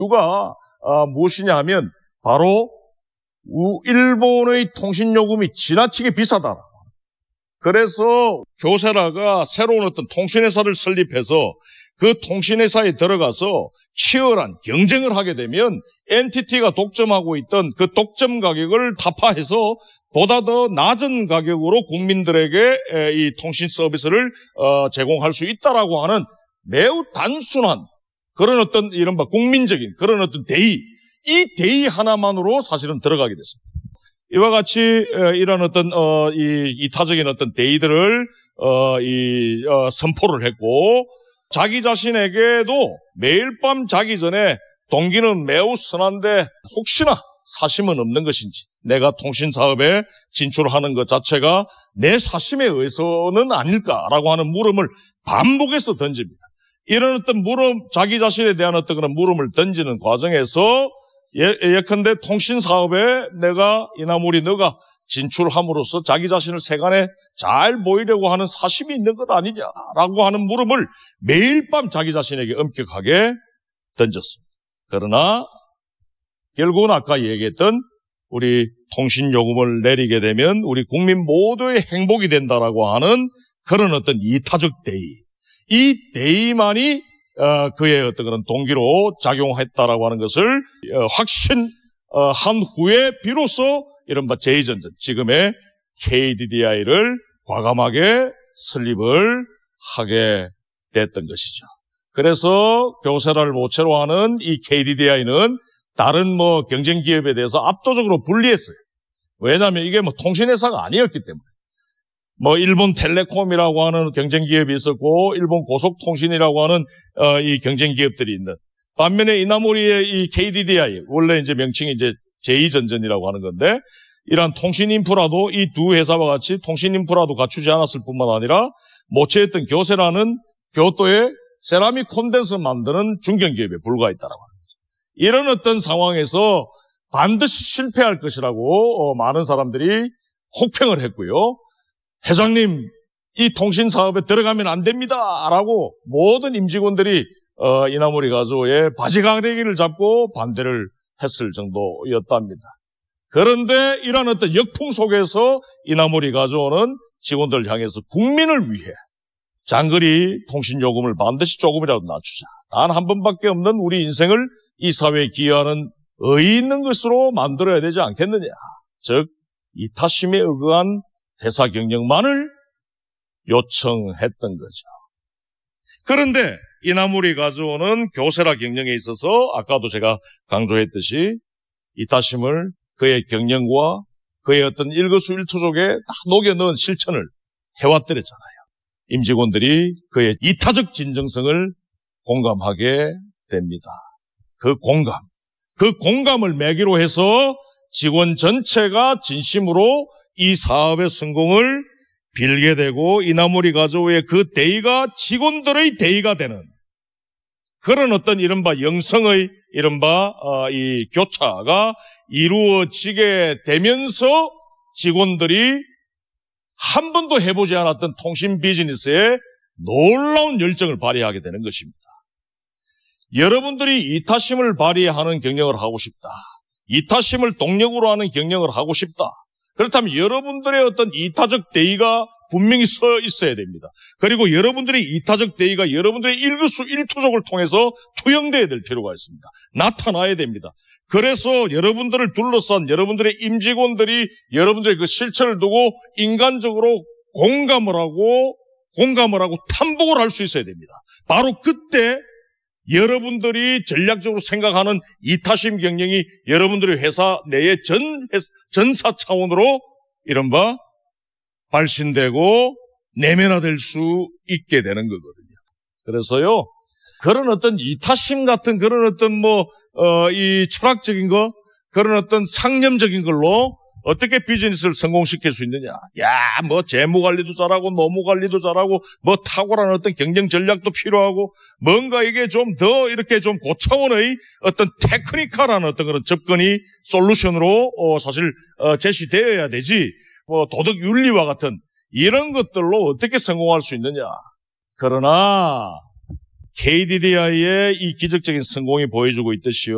이유가 무엇이냐 하면 바로 일본의 통신요금이 지나치게 비싸다. 그래서 교세라가 새로운 어떤 통신회사를 설립해서 그 통신회사에 들어가서 치열한 경쟁을 하게 되면 NTT가 독점하고 있던 그 독점 가격을 타파해서 보다 더 낮은 가격으로 국민들에게 이 통신 서비스를 제공할 수 있다라고 하는 매우 단순한 그런 어떤 이른바 국민적인 그런 어떤 대의, 이 대의 하나만으로 사실은 들어가게 됐습니다. 이와 같이 이런 어떤 이타적인 어떤 대의들을 선포를 했고, 자기 자신에게도 매일 밤 자기 전에 동기는 매우 선한데 혹시나 사심은 없는 것인지, 내가 통신사업에 진출하는 것 자체가 내 사심에 의해서는 아닐까라고 하는 물음을 반복해서 던집니다. 이런 어떤 자기 자신에 대한 어떤 그런 물음을 던지는 과정에서 예컨대 통신사업에 내가 이나무리 너가 진출함으로써 자기 자신을 세간에 잘 보이려고 하는 사심이 있는 것 아니냐라고 하는 물음을 매일 밤 자기 자신에게 엄격하게 던졌습니다. 그러나 결국은 아까 얘기했던 우리 통신요금을 내리게 되면 우리 국민 모두의 행복이 된다라고 하는 그런 어떤 이타적 대의, 이 대의만이 그의 어떤 그런 동기로 작용했다라고 하는 것을 확신한 후에 비로소 이른바 제2전전, 지금의 KDDI를 과감하게 설립을 하게 됐던 것이죠. 그래서 교세라를 모체로 하는 이 KDDI는 다른 경쟁 기업에 대해서 압도적으로 불리했어요. 왜냐하면 이게 통신회사가 아니었기 때문에. 일본 텔레콤이라고 하는 경쟁 기업이 있었고, 일본 고속통신이라고 하는 이 경쟁 기업들이 있는. 반면에 이나모리의 이 KDDI, 원래 이제 명칭이 이제 제2전전이라고 하는 건데, 이러한 통신 인프라도 이 두 회사와 같이 통신 인프라도 갖추지 않았을 뿐만 아니라 모체했던 교세라는 교토에 세라믹 콘덴서 만드는 중견기업에 불과했다라고 하는 거죠. 이런 어떤 상황에서 반드시 실패할 것이라고 많은 사람들이 혹평을 했고요. 회장님, 이 통신 사업에 들어가면 안 됩니다라고 모든 임직원들이 이나모리 가조의 바지가랑이를 잡고 반대를 했을 정도였답니다. 그런데 이러한 어떤 역풍 속에서 이나모리 가조는 직원들 향해서 국민을 위해 장거리 통신 요금을 반드시 조금이라도 낮추자. 단 한 번밖에 없는 우리 인생을 이 사회에 기여하는 의의 있는 것으로 만들어야 되지 않겠느냐. 즉 이타심에 의거한 회사 경영만을 요청했던 거죠. 그런데 이나모리 가조는 교세라 경영에 있어서 아까도 제가 강조했듯이 이타심을 그의 경영과 그의 어떤 일거수일투족에 다 녹여 넣은 실천을 해왔더랬잖아요. 임직원들이 그의 이타적 진정성을 공감하게 됩니다. 그 공감을 매기로 해서 직원 전체가 진심으로 이 사업의 성공을 빌게 되고 이나모리 가조의 그 대의가 직원들의 대의가 되는 그런 어떤 이른바 영성의 이른바 이 교차가 이루어지게 되면서 직원들이 한 번도 해보지 않았던 통신 비즈니스에 놀라운 열정을 발휘하게 되는 것입니다. 여러분들이 이타심을 발휘하는 경영을 하고 싶다. 이타심을 동력으로 하는 경영을 하고 싶다. 그렇다면 여러분들의 어떤 이타적 대의가 분명히 서 있어야 됩니다. 그리고 여러분들의 이타적 대의가 여러분들의 일거수일투족을 통해서 투영되어야 될 필요가 있습니다. 나타나야 됩니다. 그래서 여러분들을 둘러싼 여러분들의 임직원들이 여러분들의 그 실천을 두고 인간적으로 공감을 하고 탐복을 할 수 있어야 됩니다. 바로 그때 여러분들이 전략적으로 생각하는 이타심 경영이 여러분들의 회사 내의 전사 차원으로 이른바 발신되고 내면화될 수 있게 되는 거거든요. 그래서요, 그런 어떤 이타심 같은 그런 어떤 이 철학적인 거, 그런 어떤 상념적인 걸로 어떻게 비즈니스를 성공시킬 수 있느냐. 재무 관리도 잘하고 노무 관리도 잘하고 탁월한 어떤 경영 전략도 필요하고 뭔가 이게 좀 더 이렇게 좀 고차원의 어떤 테크니컬한 어떤 그런 접근이 솔루션으로 사실 제시되어야 되지. 도덕 윤리와 같은 이런 것들로 어떻게 성공할 수 있느냐. 그러나 KDDI의 이 기적적인 성공이 보여주고 있듯이요.